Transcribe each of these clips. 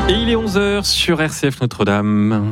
Et il est 11h sur RCF Notre-Dame.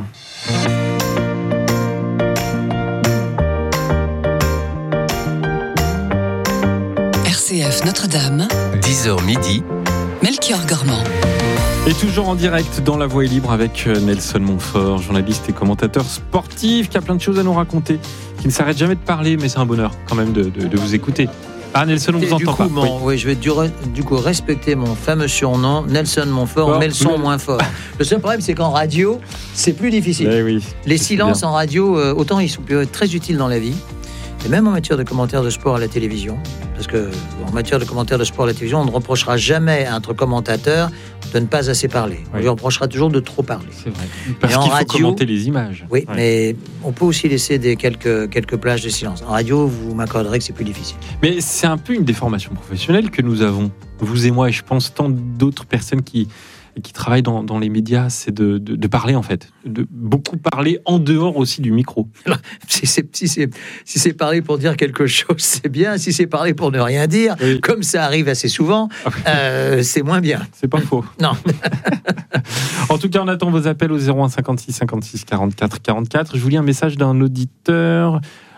RCF Notre-Dame, 10h midi, Melchior Gormand. Et toujours en direct dans La Voix est libre avec Nelson Montfort, journaliste et commentateur sportif qui a plein de choses à nous raconter, qui ne s'arrête jamais de parler, mais c'est un bonheur quand même de vous écouter. Ah, Nelson, on vous entend pas. Oui, je vais du coup respecter mon fameux surnom, Nelson Montfort, mais le son moins fort. Le seul problème, c'est qu'en radio, c'est plus difficile. Oui, les silences en radio, autant ils sont très utiles dans la vie, et même en matière de commentaires de sport à la télévision. Parce que en matière de commentaires de sport à la télévision, on ne reprochera jamais à notre commentateur de ne pas assez parler. On lui reprochera toujours de trop parler. C'est vrai. Parce qu'il faut commenter les images. Oui, mais on peut aussi laisser quelques plages de silence. En radio, vous m'accorderez que c'est plus difficile. Mais c'est un peu une déformation professionnelle que nous avons, vous et moi, et je pense tant d'autres personnes qui travaillent dans les médias, c'est de parler en fait, de beaucoup parler en dehors aussi du micro. Alors, si c'est parler pour dire quelque chose, c'est bien. Si c'est parler pour ne rien dire, comme ça arrive assez souvent, c'est moins bien. C'est pas faux. Non. En tout cas, on attend vos appels au 01 56 56 44 44. Je vous lis un message d'un auditeur.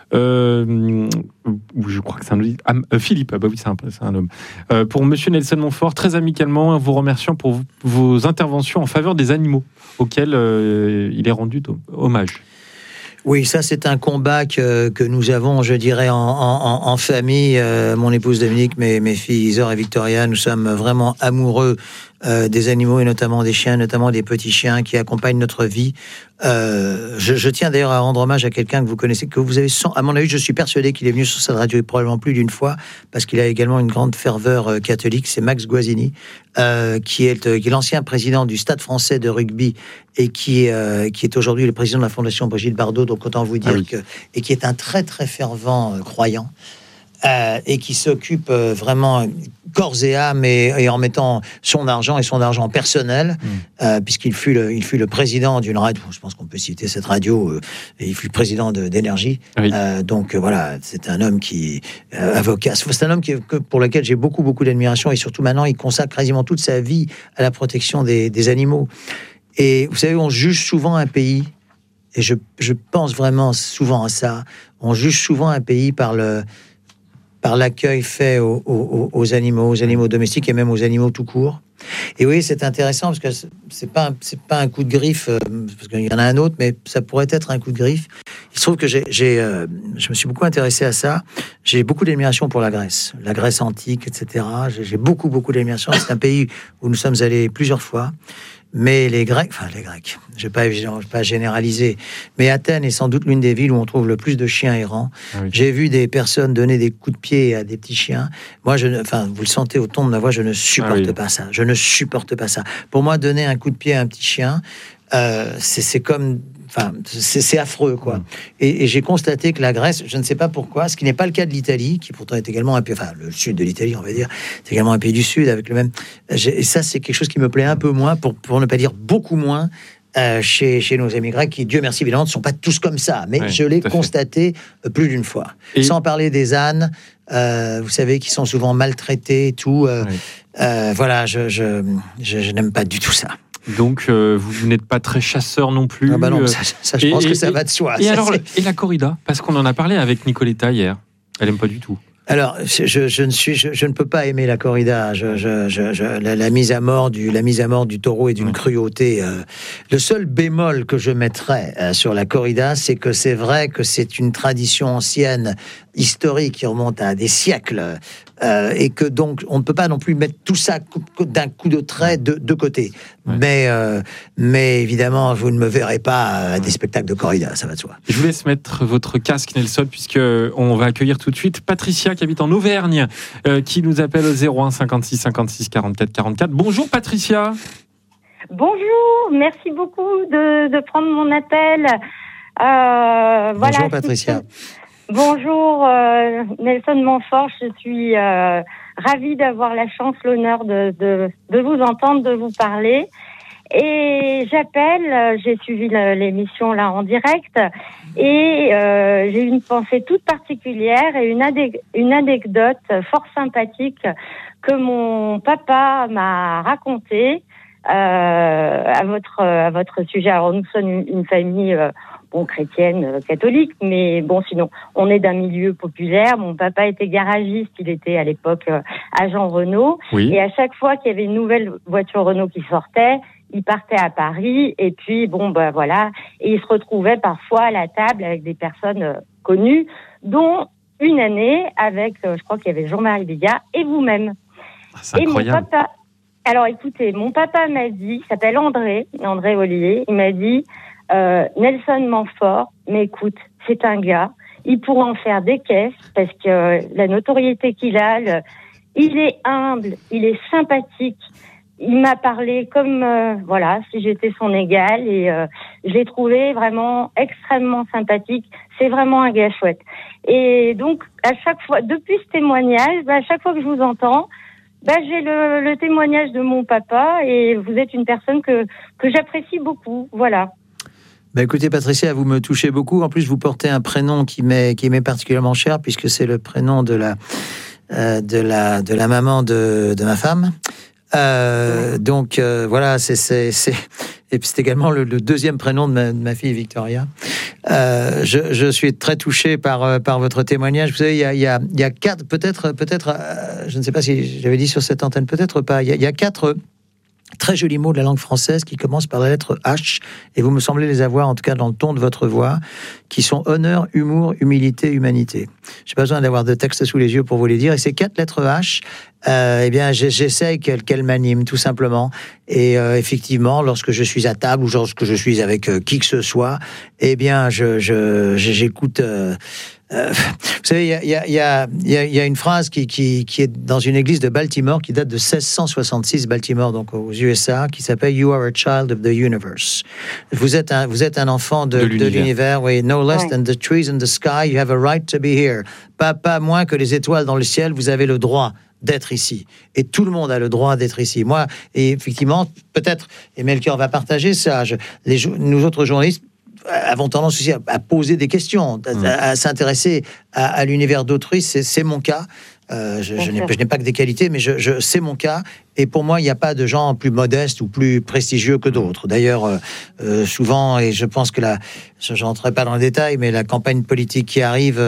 Je crois que c'est un auditeur. Philippe, ah bah oui, c'est un homme. Pour Monsieur Nelson Montfort, très amicalement, vous remerciant pour vos interventions en faveur des animaux, auxquels il est rendu hommage. Oui, ça c'est un combat que nous avons, je dirais, en famille. Mon épouse Dominique, mes filles Isor et Victoria, nous sommes vraiment amoureux des animaux et notamment des chiens, notamment des petits chiens qui accompagnent notre vie. Je tiens d'ailleurs à rendre hommage à quelqu'un que vous connaissez, que vous avez à mon avis, je suis persuadé qu'il est venu sur cette radio probablement plus d'une fois parce qu'il a également une grande ferveur catholique. C'est Max Guazzini, qui est l'ancien président du Stade français de rugby et qui est aujourd'hui le président de la Fondation Brigitte Bardot. Donc autant vous dire et qui est un très très fervent croyant. Et qui s'occupe vraiment corps et âme et en mettant son argent personnel, puisqu'il fut le président d'une radio, je pense qu'on peut citer cette radio, et il fut le président d'Énergie. Donc voilà, c'est un homme qui avocat. C'est un homme pour lequel j'ai beaucoup d'admiration et surtout maintenant il consacre quasiment toute sa vie à la protection des animaux. Et vous savez, on juge souvent un pays, et je pense vraiment souvent à ça. On juge souvent un pays par l'accueil fait aux animaux domestiques et même aux animaux tout court. Et oui, c'est intéressant parce que c'est pas un coup de griffe, parce qu'il y en a un autre, mais ça pourrait être un coup de griffe. Il se trouve que je me suis beaucoup intéressé à ça. J'ai beaucoup d'admiration pour la Grèce antique, etc. J'ai beaucoup d'admiration. C'est un pays où nous sommes allés plusieurs fois. Mais les Grecs, je vais pas généraliser, mais Athènes est sans doute l'une des villes où on trouve le plus de chiens errants. J'ai vu des personnes donner des coups de pied à des petits chiens. Moi, vous le sentez au ton de ma voix, je ne supporte pas ça. Je ne supporte pas ça. Pour moi, donner un coup de pied à un petit chien, c'est comme... c'est affreux, quoi. Et j'ai constaté que la Grèce, je ne sais pas pourquoi, ce qui n'est pas le cas de l'Italie, qui pourtant est également un pays, le sud de l'Italie, on va dire, c'est également un pays du sud avec le même. Et ça, c'est quelque chose qui me plaît un peu moins, pour ne pas dire beaucoup moins, chez nos amis grecs, qui, Dieu merci, évidemment, ne sont pas tous comme ça. Mais je l'ai constaté plus d'une fois. Sans parler des ânes, vous savez, qui sont souvent maltraités et tout. Voilà, je n'aime pas du tout ça. Donc, vous n'êtes pas très chasseur non plus. Ah bah non, ça je pense que ça va de soi. Et la corrida, parce qu'on en a parlé avec Nicoletta hier. Elle n'aime pas du tout. Alors, je ne peux pas aimer la corrida. La mise à mort du taureau est d'une cruauté. Le seul bémol que je mettrais sur la corrida, c'est que c'est vrai que c'est une tradition ancienne, historique, qui remonte à des siècles. Et que donc on ne peut pas non plus mettre tout ça d'un coup de trait de côté. Mais évidemment, vous ne me verrez pas à des spectacles de corrida, ça va de soi. Je vous laisse mettre votre casque, Nelson, puisque on va accueillir tout de suite Patricia, qui habite en Auvergne, qui nous appelle au 01 56 56 44 44. Bonjour Patricia. Bonjour, merci beaucoup de prendre mon appel. Bonjour Patricia. Bonjour Nelson Montfort, je suis ravie d'avoir la chance, l'honneur de vous entendre, de vous parler. Et j'appelle, j'ai suivi l'émission là en direct et j'ai une pensée toute particulière et une anecdote fort sympathique que mon papa m'a racontée. à votre sujet. Alors nous sommes une famille chrétienne, catholique, mais bon, sinon on est d'un milieu populaire. Mon papa était garagiste, il était à l'époque agent Renault, et à chaque fois qu'il y avait une nouvelle voiture Renault qui sortait, il partait à Paris, et puis voilà, et il se retrouvait parfois à la table avec des personnes connues, dont une année avec, je crois qu'il y avait Jean-Marie Bigard et vous-même. C'est incroyable. Mon papa, alors écoutez, mon papa m'a dit, il s'appelle André Ollier, il m'a dit, Nelson Montfort, mais écoute, c'est un gars, il pourra en faire des caisses, parce que la notoriété qu'il a, il est humble, il est sympathique. Il m'a parlé comme, si j'étais son égal, et je l'ai trouvé vraiment extrêmement sympathique. C'est vraiment un gars chouette. Et donc, à chaque fois, depuis ce témoignage, à chaque fois que je vous entends, j'ai le témoignage de mon papa, et vous êtes une personne que j'apprécie beaucoup. Voilà. Écoutez, Patricia, vous me touchez beaucoup. En plus, vous portez un prénom qui m'est particulièrement cher, puisque c'est le prénom de la maman de ma femme. Donc voilà, c'est et puis c'est également le deuxième prénom de ma fille Victoria. Je suis très touché par votre témoignage. Vous savez, il y a quatre, peut-être, je ne sais pas si j'avais dit sur cette antenne, peut-être pas. Il y a quatre très jolis mots de la langue française qui commencent par la lettre H, et vous me semblez les avoir, en tout cas dans le ton de votre voix, qui sont honneur, humour, humilité, humanité. J'ai pas besoin d'avoir de texte sous les yeux pour vous les dire, et ces quatre lettres H, j'essaie qu'elles m'animent, tout simplement. Et effectivement, lorsque je suis à table, ou lorsque je suis avec qui que ce soit, j'écoute... vous savez, il y a une phrase qui est dans une église de Baltimore, qui date de 1666, Baltimore, donc aux USA, qui s'appelle « You are a child of the universe ». Vous êtes un enfant de l'univers, oui. « No less than the trees in the sky, you have a right to be here ». Pas moins que les étoiles dans le ciel, vous avez le droit d'être ici. Et tout le monde a le droit d'être ici. Moi, et effectivement, peut-être, et Melchior va partager ça, nous autres journalistes, avons tendance aussi à poser des questions, à s'intéresser à l'univers d'autrui. C'est mon cas. Je n'ai pas que des qualités, mais c'est mon cas. Et pour moi, il n'y a pas de gens plus modestes ou plus prestigieux que d'autres. D'ailleurs, souvent, et je pense que je n'entrerai pas dans le détail, mais la campagne politique qui arrive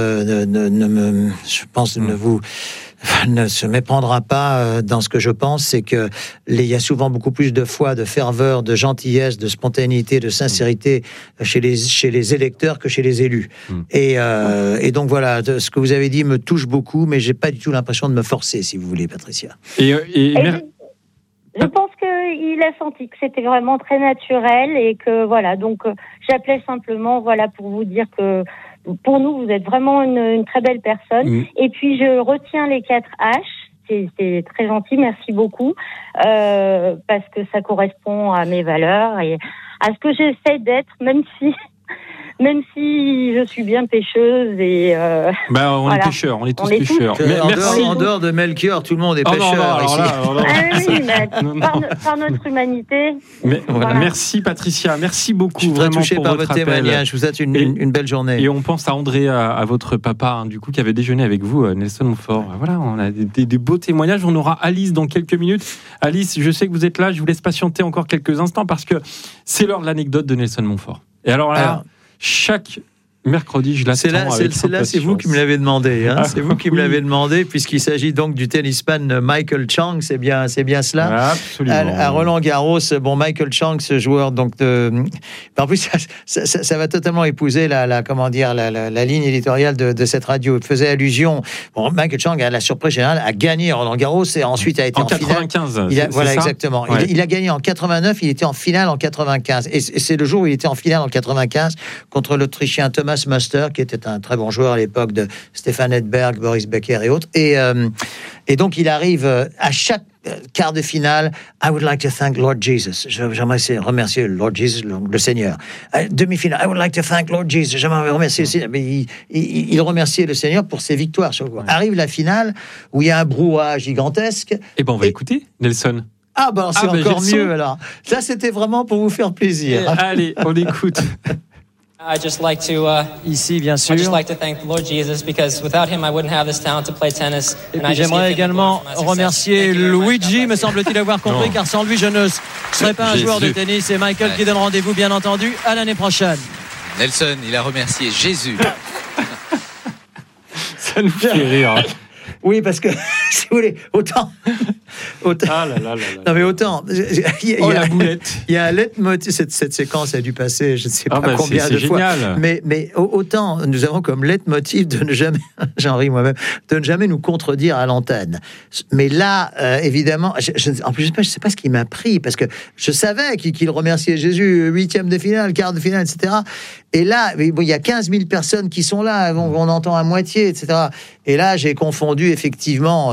ne se méprendra pas dans ce que je pense, c'est que il y a souvent beaucoup plus de foi, de ferveur, de gentillesse, de spontanéité, de sincérité chez les électeurs que chez les élus. Et donc voilà, ce que vous avez dit me touche beaucoup, mais j'ai pas du tout l'impression de me forcer, si vous voulez, Patricia. Je pense qu'il a senti que c'était vraiment très naturel, et que voilà, donc j'appelais simplement pour vous dire que pour nous, vous êtes vraiment une très belle personne. Et puis, je retiens les 4 H. C'est très gentil, merci beaucoup. Parce que ça correspond à mes valeurs et à ce que j'essaie d'être, même si je suis bien pêcheuse et on est pêcheurs, on est tous pêcheurs. Merci. En dehors de Melchior, tout le monde est pêcheur ici. Par notre humanité. Merci Patricia, merci beaucoup. Je suis très touché par votre témoignage. Vous êtes une belle journée. Et on pense à André, à votre papa, du coup, qui avait déjeuné avec vous, Nelson Montfort. Voilà, on a des beaux témoignages. On aura Alice dans quelques minutes. Alice, je sais que vous êtes là. Je vous laisse patienter encore quelques instants parce que c'est l'heure de l'anecdote de Nelson Montfort. Et alors là. Chaque mercredi, je l'attends avec impatience. C'est vous qui me l'avez demandé. C'est vous qui me l'avez demandé, puisqu'il s'agit donc du tennisman Michael Chang. C'est bien cela. Absolument. À Roland Garros, Michael Chang, ce joueur donc en plus, ça va totalement épouser la ligne éditoriale de cette radio. Il faisait allusion. Michael Chang, à la surprise générale, a gagné Roland Garros et ensuite a été en 95. Finale. Voilà, exactement. Ouais. Il a gagné en 89. Il était en finale en 95. Et c'est le jour où il était en finale en 95 contre l'Autrichien Thomas Muster, qui était un très bon joueur à l'époque de Stefan Edberg, Boris Becker et autres. Et donc, il arrive à chaque quart de finale. I would like to thank Lord Jesus. J'aimerais remercier Lord Jesus, le Seigneur. Demi-finale. I would like to thank Lord Jesus. J'aimerais remercier le Seigneur. Mais il remerciait le Seigneur pour ses victoires. Arrive la finale où il y a un brouhaha gigantesque. On va écouter Nelson. C'est encore mieux alors. Ça, c'était vraiment pour vous faire plaisir. Allez, on écoute. I'd just like to, Ici, bien sûr. I'd just like to thank the Lord Jesus because without him I wouldn't have this talent to play tennis. Et puis j'aimerais également remercier Luigi, me semble-t-il avoir compris, car sans lui je ne serais pas un joueur de tennis. C'est Michael qui donne rendez-vous, bien entendu, à l'année prochaine. Nelson, il a remercié Jésus. Ça nous fait rire. Oui, parce que, si vous voulez, autant... Ah là là là là. Non, mais autant... La boulette. Il y a un leitmotiv, cette séquence a dû passer, je ne sais pas combien de fois. Génial. Mais autant, nous avons comme leitmotiv de ne jamais, j'en ris moi-même, de ne jamais nous contredire à l'antenne. Mais là, évidemment, en plus, je ne sais pas ce qui m'a pris, parce que je savais qu'il remerciait Jésus, 8e de finale, quart de finale, etc. Et là, bon, il y a 15 000 personnes qui sont là, on entend à moitié, etc. Et là, j'ai confondu effectivement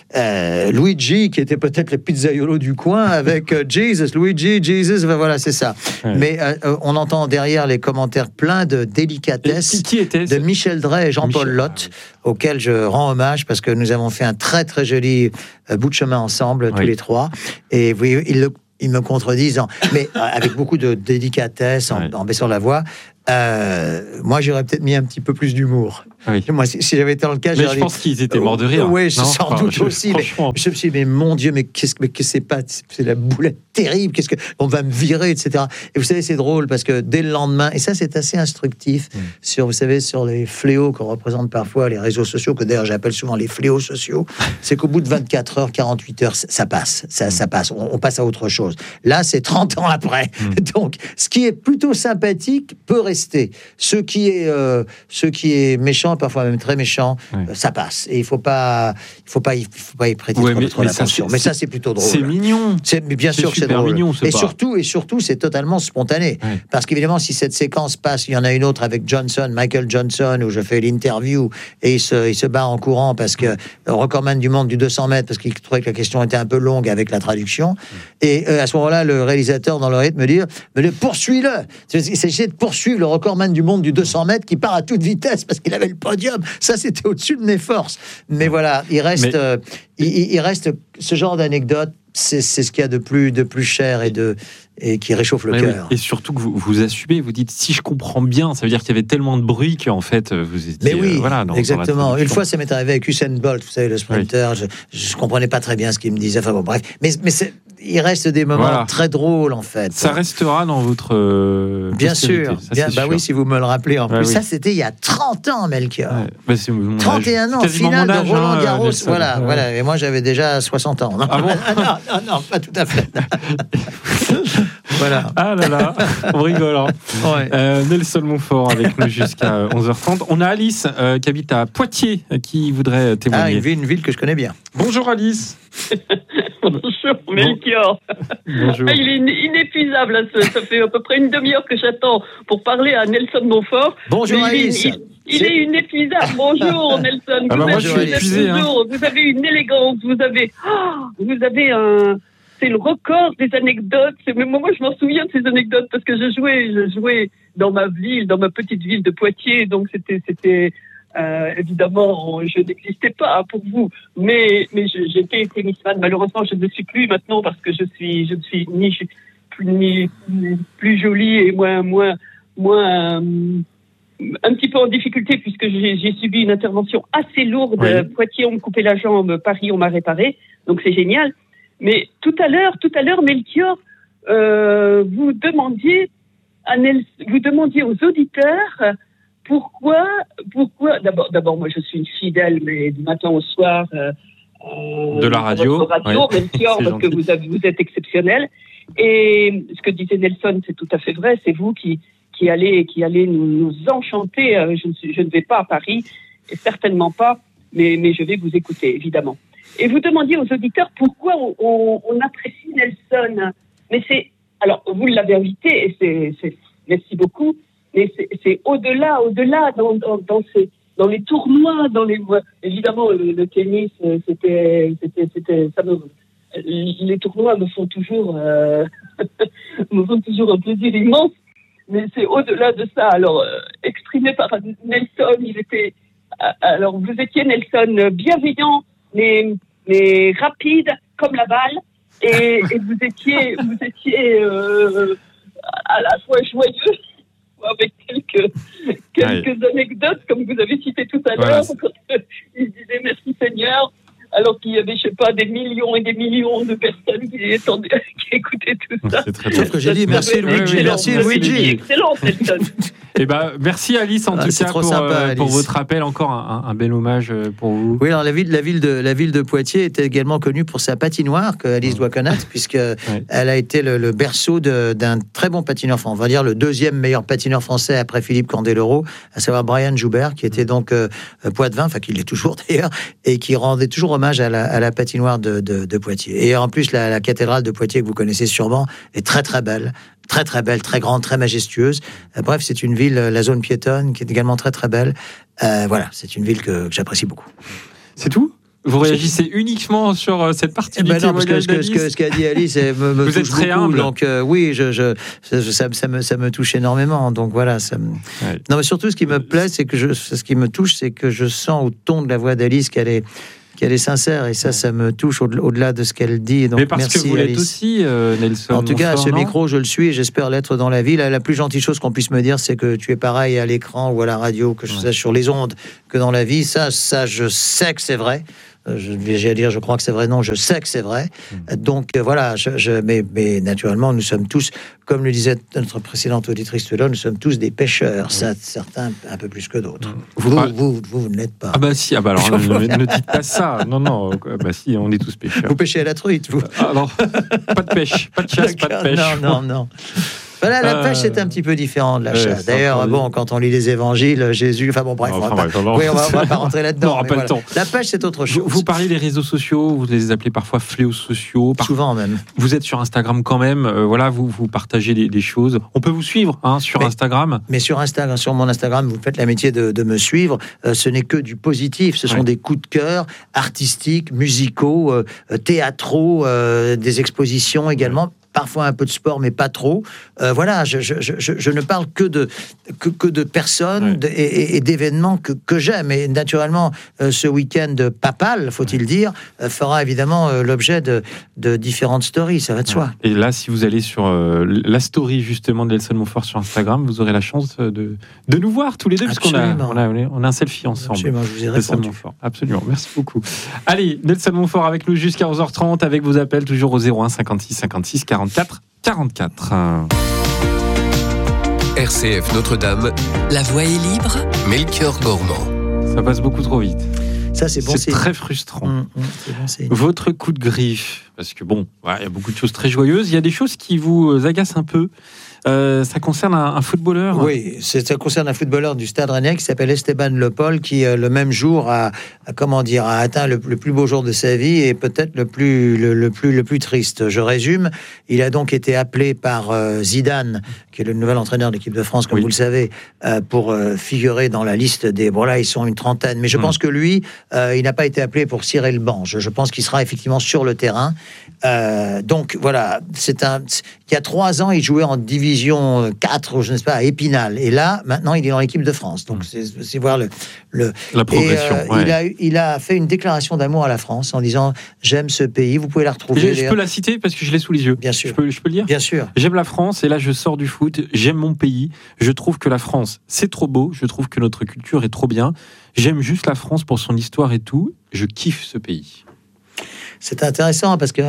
Luigi, qui était peut-être le pizzaiolo du coin, avec Jesus. Luigi, Jesus, ben voilà, c'est ça. Ouais. Mais on entend derrière les commentaires pleins de délicatesse de Michel Drey et Jean-Paul Lotte, auxquels je rends hommage parce que nous avons fait un très très joli bout de chemin ensemble, tous les trois. Et vous voyez, ils me contredisent, mais avec beaucoup de délicatesse, en baissant la voix. Moi, j'aurais peut-être mis un petit peu plus d'humour. Oui. Moi, si j'avais été dans le cas, mais je pense qu'ils étaient morts de rire. Oui, sans doute aussi. Mais je me suis dit, mais mon Dieu, mais qu'est-ce que c'est pas, c'est la boulette terrible. Qu'est-ce que on va me virer, etc. Et vous savez, c'est drôle parce que dès le lendemain, et ça, c'est assez instructif sur, vous savez, sur les fléaux qu'on représente parfois les réseaux sociaux, que d'ailleurs j'appelle souvent les fléaux sociaux. C'est qu'au bout de 24 heures, 48 heures, ça passe, ça passe. On passe à autre chose. Là, c'est 30 ans après. Donc, ce qui est plutôt sympathique peut rester. Ce qui est méchant, parfois même très méchant, ça passe. Et il faut pas y prêter trop d'attention. Mais ça, c'est plutôt drôle. C'est mignon. Mais bien sûr que c'est drôle. Mignon, et surtout, c'est totalement spontané. Ouais. Parce qu'évidemment, si cette séquence passe, il y en a une autre avec Michael Johnson, où je fais l'interview et il se bat en courant parce que recordman du monde du 200 mètres, parce qu'il trouvait que la question était un peu longue avec la traduction. Et à ce moment-là, le réalisateur, dans le rythme, me dit mais poursuis-le. Il s'agissait de poursuivre le recordman du monde du 200 mètres qui part à toute vitesse parce qu'il avait le podium. Ça, c'était au-dessus de mes forces. Mais voilà, il reste ce genre d'anecdote. C'est ce qu'il y a de plus cher et qui réchauffe le cœur. Oui. Et surtout que vous assumez, vous dites, si je comprends bien, ça veut dire qu'il y avait tellement de bruit qu'en fait, vous étiez... Mais oui, exactement. Une fois, ça m'est arrivé avec Usain Bolt, vous savez, le sprinter, je comprenais pas très bien ce qu'il me disait. Enfin bon, bref. Mais il reste des moments très drôles, en fait. Ça restera dans votre... bien sûr. Ça, sûr. Oui, si vous me le rappelez en plus. Ça, c'était il y a 30 ans, Melchior. 31 ans, finale de Roland Garros. Voilà. Et moi, j'avais déjà 60 ans. Ah bon? Non, pas tout à fait. Voilà. Ah là là, on rigole. Nelson Montfort avec nous jusqu'à 11h30. On a Alice qui habite à Poitiers qui voudrait témoigner. Une ville que je connais bien. Bonjour Alice. Bonjour Melchior. Bonjour. Il est inépuisable. Ça fait à peu près une demi-heure que j'attends pour parler à Nelson Montfort. Bonjour Alice. Il est inépuisable. Bonjour Nelson. Moi je suis épuisé. Vous avez une élégance. Vous avez un... C'est le record des anecdotes. Moi, je m'en souviens de ces anecdotes parce que je jouais dans ma petite ville de Poitiers. Donc, c'était évidemment, je n'existais pas pour vous. Mais j'étais tennisman. Malheureusement, je ne suis plus maintenant parce que je ne suis ni plus jolie et moins un petit peu en difficulté puisque j'ai subi une intervention assez lourde. Oui. Poitiers, on me coupait la jambe. Paris, on m'a réparé. Donc, c'est génial. Mais tout à l'heure, Melchior, vous demandiez aux auditeurs pourquoi. D'abord, moi, je suis une fidèle, mais du matin au soir de la radio, Melchior, parce que vous êtes exceptionnel. Et ce que disait Nelson, c'est tout à fait vrai. C'est vous qui allez nous enchanter. Je ne vais pas à Paris, et certainement pas, mais je vais vous écouter, évidemment. Et vous demandiez aux auditeurs pourquoi on apprécie Nelson. Mais alors vous l'avez invité et merci beaucoup. Mais c'est au-delà dans les tournois, évidemment le tennis, les tournois me font toujours un plaisir immense. Mais c'est au-delà de ça. Alors exprimé par Nelson, alors vous étiez Nelson bienveillant. Mais rapide comme la balle et vous étiez à la fois joyeux avec anecdotes, comme vous avez cité tout à l'heure, quand il disait merci Seigneur, alors qu'il y avait, je sais pas, des millions et des millions de personnes qui écoutaient tout ça. Sauf que j'ai dit merci Luigi, merci Luigi. Excellent, Nelson. Eh ben, merci Alice en tout cas pour votre appel. Encore un bel hommage pour vous. Oui, alors la ville de Poitiers était également connue pour sa patinoire que Alice doit connaître, puisque elle a été le berceau d'un très bon patineur, enfin, on va dire le deuxième meilleur patineur français après Philippe Candeloro, à savoir Brian Joubert, qui était donc poitevin, enfin qui l'est toujours d'ailleurs, et qui rendait toujours hommage à la patinoire de Poitiers. Et en plus, la cathédrale de Poitiers, que vous connaissez sûrement, est très très belle. Très très belle, très grande, très majestueuse. Bref, c'est une ville, la zone piétonne, qui est également très très belle. Voilà, c'est une ville que j'apprécie beaucoup. C'est tout ? Vous réagissez uniquement sur cette partie du témoignage d'Alice. Ce qu'a dit Alice me vous touche êtes très beaucoup. humble. Donc oui, ça me touche énormément. Donc voilà. Non, mais surtout, ce qui me plaît, c'est que ce qui me touche, c'est que je sens au ton de la voix d'Alice qu'elle est sincère, et ça me touche au-delà de ce qu'elle dit. Donc, mais parce merci, que vous l'êtes Alice. aussi, Nelson. En tout cas, à ce non micro, je le suis et j'espère l'être dans la vie. La plus gentille chose qu'on puisse me dire, c'est que tu es pareil à l'écran ou à la radio, que je sache sur les ondes, que dans la vie. Ça, je sais que c'est vrai. J'ai à dire, je crois que c'est vrai, non, je sais que c'est vrai. Donc voilà, mais naturellement, nous sommes tous, comme le disait notre précédente auditrice tout à l'heure, nous sommes tous des pêcheurs, certains un peu plus que d'autres. Vous ne l'êtes pas. Ah bah si, alors ne dites pas ça. Non, bah si, on est tous pêcheurs. Vous pêchez à la truite, vous. Alors, pas de pêche, pas de chasse, pas de pêche. Non. Voilà, la pêche, c'est un petit peu différent de la chasse. D'ailleurs, quand on lit les évangiles, Jésus... Enfin bon, bref, on va pas rentrer là-dedans. Pas le temps. La pêche, c'est autre chose. Vous parlez des réseaux sociaux, vous les appelez parfois fléaux sociaux. Souvent même. Vous êtes sur Instagram quand même, voilà, vous partagez des choses. On peut vous suivre sur Instagram. Mais sur mon Instagram, vous faites l'amitié de me suivre. Ce n'est que du positif. Ce sont des coups de cœur artistiques, musicaux, théâtraux, des expositions également. Parfois un peu de sport, mais pas trop. Voilà, je ne parle que de personnes et d'événements que j'aime. Et naturellement, ce week-end papal, faut-il dire, fera évidemment l'objet de différentes stories, ça va de soi. Et là, si vous allez sur la story justement de Nelson Montfort sur Instagram, vous aurez la chance de nous voir tous les deux, parce qu'on a un selfie ensemble. Absolument, je vous ai Nelson répondu. Montfort. Absolument, merci beaucoup. Allez, Nelson Montfort avec nous jusqu'à 11h30, avec vos appels toujours au 01 56 56 44 44. RCF Notre-Dame. La voix est libre. Melchior Gormand. Ça passe beaucoup trop vite. Ça, c'est bon. C'est très frustrant. C'est bon, votre coup de griffe, parce que il y a beaucoup de choses très joyeuses. Il y a des choses qui vous agacent un peu. Ça concerne un footballeur. Oui, ça concerne un footballeur du Stade Rennais qui s'appelle Esteban Le Pol, qui le même jour a atteint le plus beau jour de sa vie et peut-être le plus triste. Je résume. Il a donc été appelé par Zidane, qui est le nouvel entraîneur de l'équipe de France, comme vous le savez, pour figurer dans la liste des. Bon là, ils sont une trentaine, mais je pense que lui, il n'a pas été appelé pour cirer le banc. Je pense qu'il sera effectivement sur le terrain. Donc voilà, il y a 3 ans, il jouait en division 4, je ne sais pas, à Épinal. Et là, maintenant, il est dans l'équipe de France. Donc, c'est voir la progression. Il a fait une déclaration d'amour à la France en disant « J'aime ce pays ». Vous pouvez la retrouver. Je peux la citer parce que je l'ai sous les yeux. Bien sûr. Je peux le dire. Bien sûr. J'aime la France et là, je sors du foot. J'aime mon pays. Je trouve que la France, c'est trop beau. Je trouve que notre culture est trop bien. J'aime juste la France pour son histoire et tout. Je kiffe ce pays. C'est intéressant parce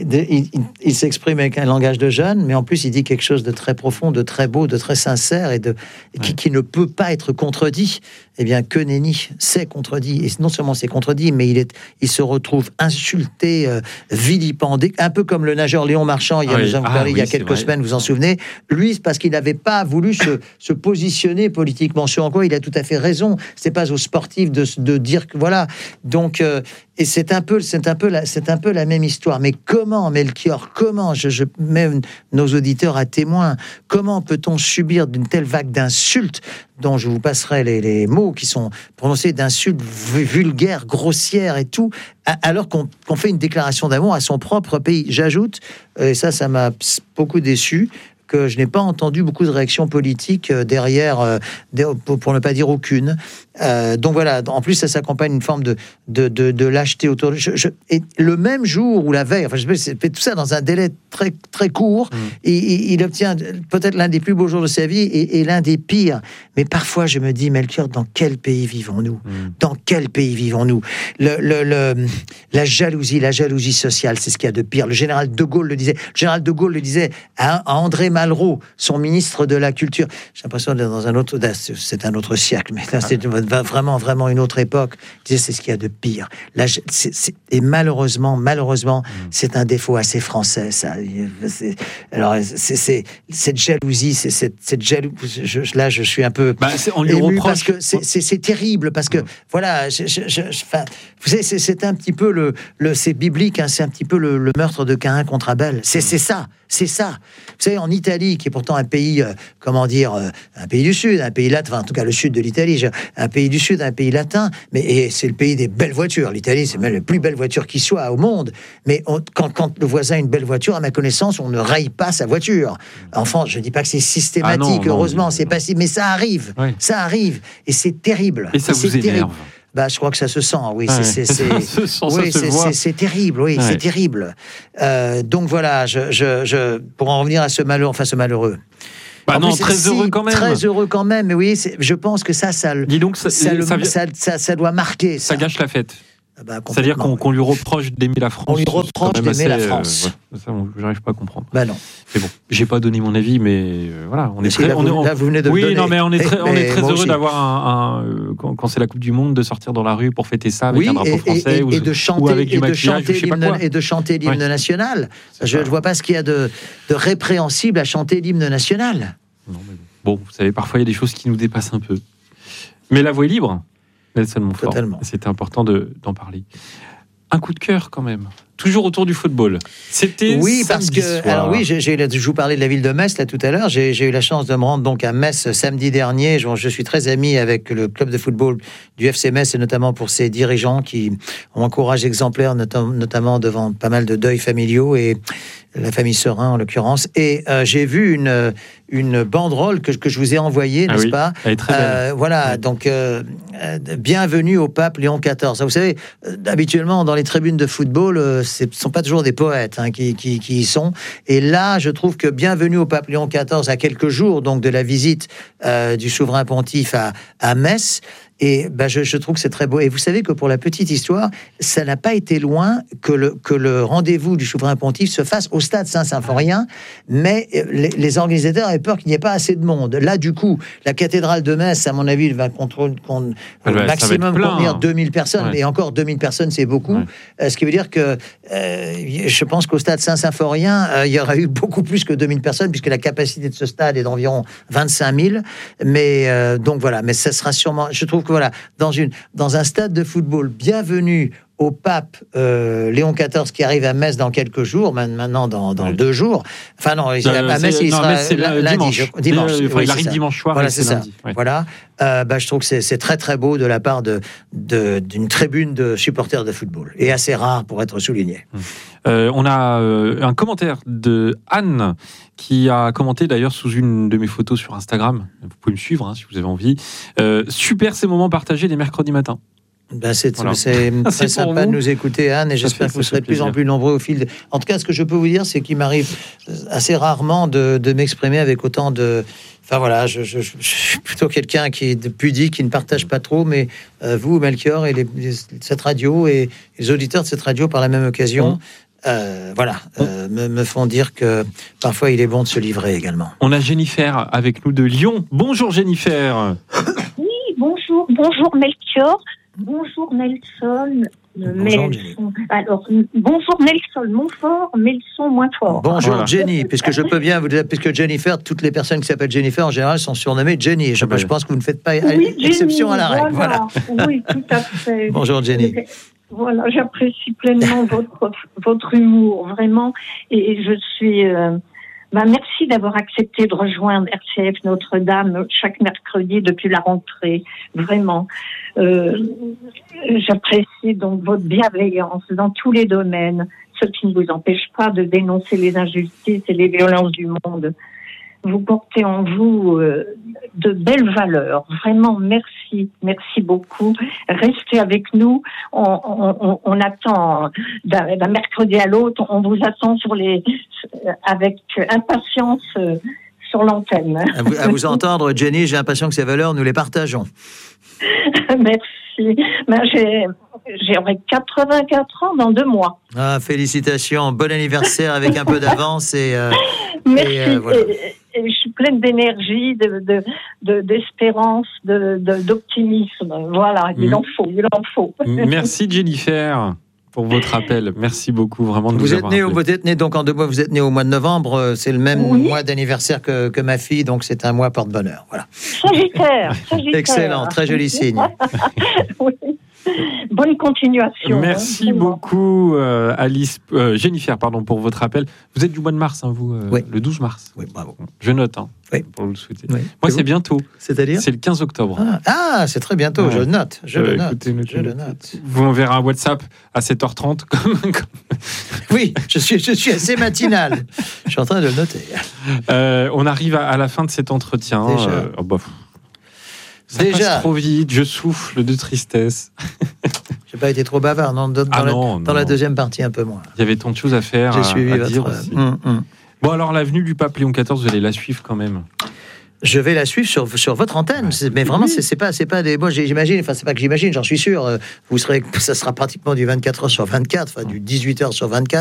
qu'il s'exprime avec un langage de jeune, mais en plus il dit quelque chose de très profond, de très beau, de très sincère et qui ne peut pas être contredit. Eh bien, que nenni, c'est contredit. Et non seulement c'est contredit, mais il se retrouve insulté, vilipendé, un peu comme le nageur Léon Marchand, il y a quelques semaines, vous en souvenez. Lui, c'est parce qu'il n'avait pas voulu se positionner politiquement, sur quoi il a tout à fait raison. C'est pas aux sportifs de dire que voilà. Donc, et c'est un peu la même histoire. Mais comment, Melchior, je mets nos auditeurs à témoin, comment peut-on subir d'une telle vague d'insultes dont je vous passerai les mots qui sont prononcés, d'insultes vulgaires, grossières et tout, alors qu'on fait une déclaration d'amour à son propre pays. J'ajoute, et ça m'a beaucoup déçu, que je n'ai pas entendu beaucoup de réactions politiques derrière, pour ne pas dire aucune. Donc voilà, en plus ça s'accompagne d'une forme de lâcheté autour de... Et le même jour ou la veille, enfin je fait tout ça dans un délai très, très court, et il obtient peut-être l'un des plus beaux jours de sa vie et l'un des pires. Mais parfois je me dis, Melchior, dans quel pays vivons-nous ? Dans quel pays vivons-nous ? La jalousie sociale, c'est ce qu'il y a de pire. Le général de Gaulle le disait à André Malraux, son ministre de la Culture. J'ai l'impression d'être dans un autre... C'est un autre siècle, mais là, c'est vraiment une autre époque. Il disait, c'est ce qu'il y a de pire. Et malheureusement, c'est un défaut assez français, ça. Alors, c'est cette jalousie, là, je suis un peu ému parce que c'est terrible, parce que, voilà, vous savez, c'est un petit peu c'est biblique, hein, c'est un petit peu le meurtre de Caïn contre Abel. C'est ça. Vous savez, en Italie, qui est pourtant un pays, un pays du Sud, un pays latin, enfin, en tout cas le sud de l'Italie, un pays du Sud, un pays latin, et c'est le pays des belles voitures. L'Italie, c'est même la plus belle voiture qui soit au monde. Mais quand le voisin a une belle voiture, à ma connaissance, on ne raye pas sa voiture. Enfin, je ne dis pas que c'est systématique, heureusement, c'est pas si, mais ça arrive. Oui. Ça arrive. Et c'est terrible. Et ça vous énerve. Je crois que ça se sent, oui. C'est terrible, oui, c'est terrible. Donc voilà, pour en revenir à ce malheureux. Très heureux quand même. Très heureux quand même, mais oui, je pense que ça Dis donc, ça doit marquer. Ça gâche la fête. C'est-à-dire qu'on lui reproche d'aimer la France. On lui reproche d'aimer la France. Ça, j'arrive pas à comprendre. Non. Mais bon, j'ai pas donné mon avis, mais voilà, on est très. Là, vous venez de le donner. Non, mais on est très heureux d'avoir quand c'est la Coupe du Monde, de sortir dans la rue pour fêter ça avec un drapeau français ou de chanter, ou avec du maquillage, et de chanter l'hymne national. Je ne vois pas ce qu'il y a de répréhensible à chanter l'hymne national. Non, mais bon, vous savez, parfois il y a des choses qui nous dépassent un peu. Mais la voix est libre. Nelson Montfort. Totalement. C'était important d'en parler. Un coup de cœur quand même. Toujours autour du football. C'était parce que soir. Alors oui, je vous parlais de la ville de Metz là tout à l'heure. J'ai eu la chance de me rendre donc à Metz samedi dernier. Je suis très ami avec le club de football du FC Metz et notamment pour ses dirigeants qui ont un courage exemplaire, notamment devant pas mal de deuils familiaux et la famille Serin en l'occurrence. Et j'ai vu une banderole que je vous ai envoyée, n'est-ce pas ? Elle est très belle. Voilà, donc bienvenue au pape Léon XIV. Vous savez, habituellement dans les tribunes de football, ce ne sont pas toujours des poètes qui y sont. Et là, je trouve que bienvenue au pape Léon XIV à quelques jours donc de la visite du souverain pontife à Metz. Et je trouve que c'est très beau. Et vous savez que pour la petite histoire, ça n'a pas été loin que le rendez-vous du souverain pontife se fasse au stade Saint-Symphorien, mais les organisateurs avaient peur qu'il n'y ait pas assez de monde. Là, du coup, la cathédrale de Metz, à mon avis, va au maximum contenir 2000 personnes. Et encore 2000 personnes, c'est beaucoup. Ce qui veut dire que je pense qu'au stade Saint-Symphorien, il y aura eu beaucoup plus que 2000 personnes, puisque la capacité de ce stade est d'environ 25 000. Mais donc voilà, mais ça sera sûrement... Je trouve que voilà, dans un stade de football, bienvenue au pape Léon XIV qui arrive à Metz dans quelques jours, maintenant dans 2 jours. Enfin non, à Metz il sera lundi, dimanche. Il arrive dimanche soir. Voilà, c'est ça. Ouais. Voilà. Je trouve que c'est très très beau de la part d'une tribune de supporters de football et assez rare pour être souligné. On a un commentaire de Anne qui a commenté d'ailleurs sous une de mes photos sur Instagram. Vous pouvez me suivre si vous avez envie. Super ces moments partagés les mercredis matins. C'est très sympa de nous écouter, Anne, et j'espère que vous serez de plus en plus nombreux au fil. En tout cas, ce que je peux vous dire, c'est qu'il m'arrive assez rarement de m'exprimer avec autant de... Enfin voilà, je suis plutôt quelqu'un qui est pudique, qui ne partage pas trop, mais vous, Melchior, et cette radio, et les auditeurs de cette radio par la même occasion... me font dire que parfois il est bon de se livrer également. On a Jennifer avec nous de Lyon. Bonjour Jennifer. Oui, bonjour Melchior. Bonjour Nelson. Bonjour Nelson Montfort, mais le son moins fort. Bonjour Jenny, puisque je peux bien vous dire, puisque Jennifer, toutes les personnes qui s'appellent Jennifer en général sont surnommées Jenny. Je pense que vous ne faites pas exception à la règle. Voilà. Oui, tout à fait. Bonjour Jenny. Voilà, j'apprécie pleinement votre humour, vraiment, et je suis... merci d'avoir accepté de rejoindre RCF Notre-Dame chaque mercredi depuis la rentrée, vraiment. J'apprécie donc votre bienveillance dans tous les domaines, ce qui ne vous empêche pas de dénoncer les injustices et les violences du monde. vous portez en vous de belles valeurs. Vraiment, merci beaucoup. Restez avec nous. On attend d'un mercredi à l'autre. On vous attend avec impatience sur l'antenne. À vous entendre, Jenny, j'ai l'impression que ces valeurs, nous les partageons. Merci. J'aurai 84 ans dans 2 mois. Ah, félicitations. Bon anniversaire avec un peu d'avance. Merci. Voilà. Et je suis pleine d'énergie, d'espérance, d'optimisme. Voilà, il en faut. Merci Jennifer pour votre appel. Merci beaucoup vraiment de vous êtes né donc en 2 mois. Vous êtes né au mois de novembre. C'est le même mois d'anniversaire que ma fille, donc c'est un mois porte-bonheur. Voilà. Sagittaire. Excellent, très joli signe. Oui. Bonne continuation. Merci beaucoup, Jennifer, pour votre appel. Vous êtes du mois de mars, vous, oui. Le 12 mars. Oui, bravo. Je note, oui. Pour le souhaiter. Oui. Moi, c'est bientôt. C'est-à-dire ? C'est le 15 octobre. Ah, c'est très bientôt. Ouais. Je le note. Je le note. Vous m'enverrez un WhatsApp à 7h30. Oui, je suis assez matinal. Je suis en train de le noter. On arrive à la fin de cet entretien. Déjà. Ça passe trop vite, je souffle de tristesse. J'ai pas été trop bavard, non, dans la deuxième partie un peu moins. Il y avait tant de choses à faire, J'ai suivi dire aussi. Bon, alors l'avenue du pape Léon XIV, vous allez la suivre quand même. Je vais la suivre sur votre antenne, mais vraiment c'est pas des. Moi j'imagine, enfin c'est pas que j'imagine, j'en suis sûr. Ça sera pratiquement du 24h sur 24, enfin du 18h sur 24.